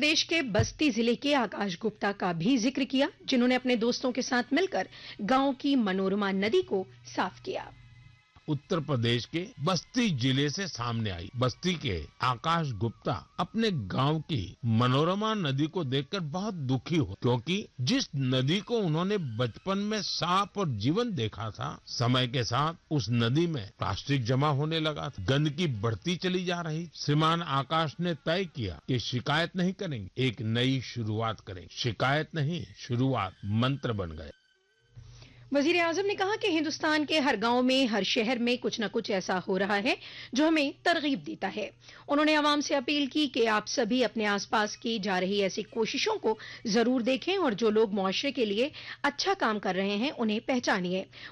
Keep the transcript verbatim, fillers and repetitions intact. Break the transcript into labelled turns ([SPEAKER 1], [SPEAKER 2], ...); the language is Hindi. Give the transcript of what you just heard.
[SPEAKER 1] प्रदेश के बस्ती जिले के आकाश गुप्ता का भी जिक्र किया, जिन्होंने अपने दोस्तों के साथ मिलकर गांव की मनोरमा नदी को साफ किया।
[SPEAKER 2] उत्तर प्रदेश के बस्ती जिले से सामने आई बस्ती के आकाश गुप्ता अपने गांव की मनोरमा नदी को देखकर बहुत दुखी हो, क्योंकि जिस नदी को उन्होंने बचपन में साफ और जीवन देखा था, समय के साथ उस नदी में प्लास्टिक जमा होने लगा था, गंदगी बढ़ती चली जा रही। श्रीमान आकाश ने तय किया कि शिकायत नहीं करेंगे, एक नई शुरुआत करेंगे। शिकायत नहीं, शुरुआत मंत्र बन गए।
[SPEAKER 1] वजीर आजम ने कहा कि हिंदुस्तान के हर गांव में, हर शहर में कुछ न कुछ ऐसा हो रहा है जो हमें तरगीब देता है। उन्होंने आवाम से अपील की कि आप सभी अपने आसपास की जा रही ऐसी कोशिशों को जरूर देखें और जो लोग मुआशरे के लिए अच्छा काम कर रहे हैं उन्हें पहचानिए।